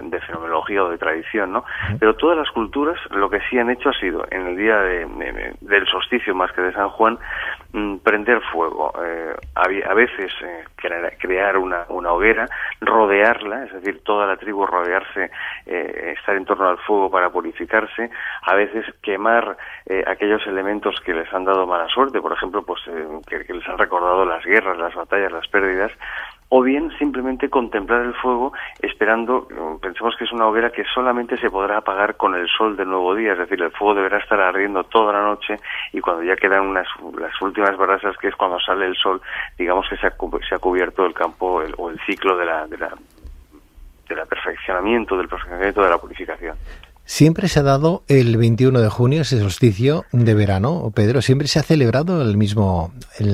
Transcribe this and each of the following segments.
de fenomenología o de tradición, ¿no? Pero todas las culturas lo que sí han hecho ha sido, en el día del solsticio más que de San Juan, prender fuego. A veces crear una hoguera, rodearla, es decir, toda la tribu rodearse, estar en torno al fuego para purificarse, a veces quemar aquellos elementos que les han dado mala suerte, por ejemplo, pues que les han recordado las guerras, las batallas, las pérdidas, o bien simplemente contemplar el fuego esperando. Pensemos que es una hoguera que solamente se podrá apagar con el sol del nuevo día, es decir, el fuego deberá estar ardiendo toda la noche y cuando ya quedan las últimas brasas, que es cuando sale el sol, digamos que se ha cubierto el campo o el ciclo del perfeccionamiento de la purificación. Siempre se ha dado el 21 de junio, ese solsticio de verano, Pedro. Siempre se ha celebrado en el mismo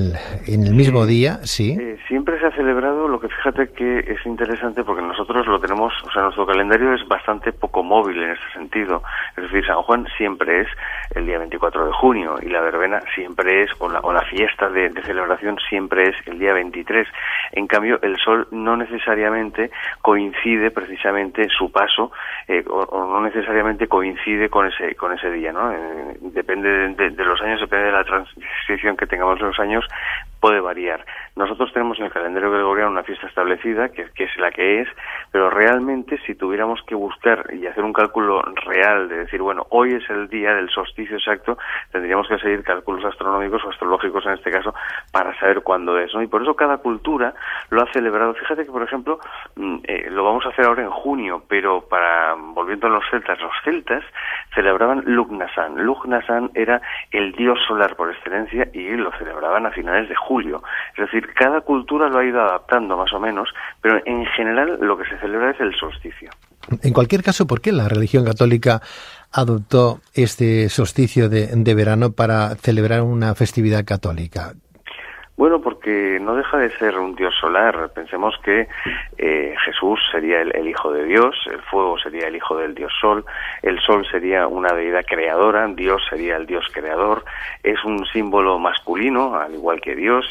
día, ¿sí? Siempre se ha celebrado, lo que fíjate que es interesante porque nosotros lo tenemos, o sea, nuestro calendario es bastante poco móvil en ese sentido. Es decir, San Juan siempre es el día 24 de junio y la verbena siempre es, o la fiesta de celebración siempre es el día 23. En cambio, el sol no necesariamente coincide precisamente su paso, o no necesariamente coincide con ese día, ¿no? Depende de los años, depende de la transición que tengamos en los años, puede variar. Nosotros tenemos en el calendario gregoriano una fiesta establecida, que es la que es, pero realmente si tuviéramos que buscar y hacer un cálculo real de decir, bueno, hoy es el día del solsticio exacto, tendríamos que seguir cálculos astronómicos o astrológicos en este caso para saber cuándo es, ¿no? Y por eso cada cultura lo ha celebrado. Fíjate que, por ejemplo, lo vamos a hacer ahora en junio, pero volviendo a los celtas celebraban Lugnasan. Lugnasan era el dios solar por excelencia y lo celebraban a finales de julio. Es decir, cada cultura lo ha ido adaptando más o menos, pero en general lo que se celebra es el solsticio. En cualquier caso, ¿por qué la religión católica adoptó este solsticio de verano para celebrar una festividad católica? Bueno, porque no deja de ser un dios solar. Pensemos que Jesús sería el hijo de Dios, el fuego sería el hijo del dios sol, el sol sería una deidad creadora, Dios sería el dios creador, es un símbolo masculino, al igual que Dios.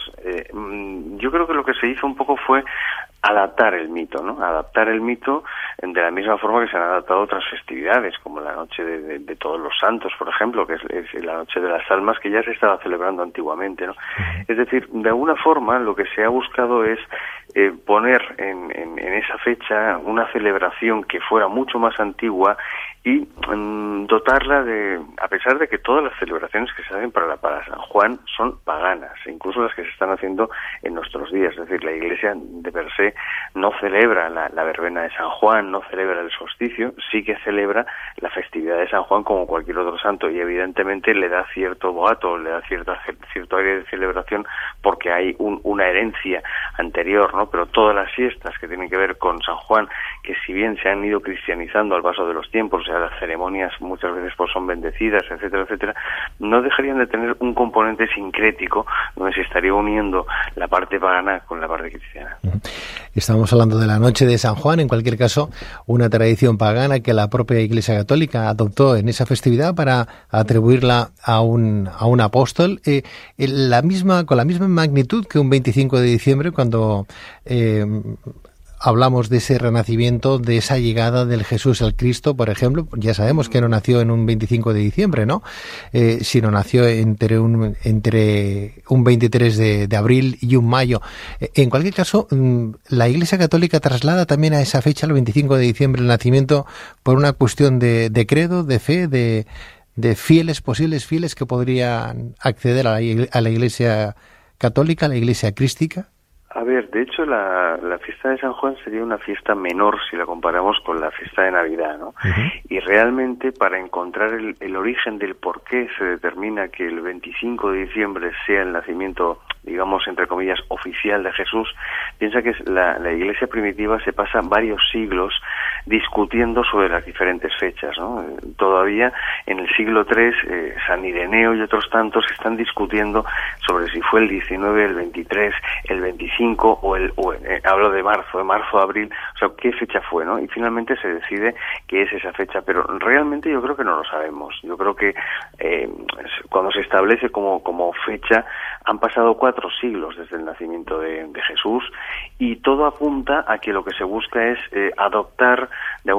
Yo creo que lo que se hizo un poco fue adaptar el mito, ¿no? Adaptar el mito de la misma forma que se han adaptado otras festividades, como la noche de todos los santos, por ejemplo, que es la noche de las almas, que ya se estaba celebrando antiguamente, ¿no? Es decir, de alguna forma lo que se ha buscado es poner en esa fecha una celebración que fuera mucho más antigua y dotarla a pesar de que todas las celebraciones que se hacen para San Juan son paganas, incluso las que se están haciendo en nuestros días. Es decir, la Iglesia de per se no celebra la verbena de San Juan, no celebra el solsticio, sí que celebra la festividad de San Juan como cualquier otro santo y evidentemente le da cierto boato, le da cierto aire de celebración porque hay una herencia anterior, ¿no? Pero todas las fiestas que tienen que ver con San Juan, que si bien se han ido cristianizando al paso de los tiempos, o sea, las ceremonias muchas veces pues son bendecidas, etcétera, etcétera, no dejarían de tener un componente sincrético donde se estaría uniendo la parte pagana con la parte cristiana. Estamos hablando de la noche de San Juan, en cualquier caso, una tradición pagana que la propia Iglesia Católica adoptó en esa festividad para atribuirla a un apóstol, con la misma magnitud que un 25 de diciembre, cuando hablamos de ese renacimiento, de esa llegada del Jesús al Cristo, por ejemplo. Ya sabemos que no nació en un 25 de diciembre, ¿no? Sino nació entre un 23 de abril y un mayo. En cualquier caso, la Iglesia Católica traslada también a esa fecha, el 25 de diciembre, el nacimiento por una cuestión de credo, de fe, de posibles fieles que podrían acceder a la Iglesia Católica, a la Iglesia crística. A ver, de hecho la fiesta de San Juan sería una fiesta menor si la comparamos con la fiesta de Navidad, ¿no? Uh-huh. Y realmente para encontrar el origen del por qué se determina que el 25 de diciembre sea el nacimiento, digamos, entre comillas, oficial de Jesús, piensa que la Iglesia primitiva se pasa varios siglos discutiendo sobre las diferentes fechas, ¿no? Todavía en el siglo III, San Ireneo y otros tantos están discutiendo sobre si fue el 19, el 23, el 25 hablo de marzo, abril, o sea, qué fecha fue, ¿no? Y finalmente se decide que es esa fecha, pero realmente yo creo que no lo sabemos. Yo creo que cuando se establece como fecha, han pasado 4 siglos desde el nacimiento de Jesús y todo apunta a que lo que se busca es adoptar de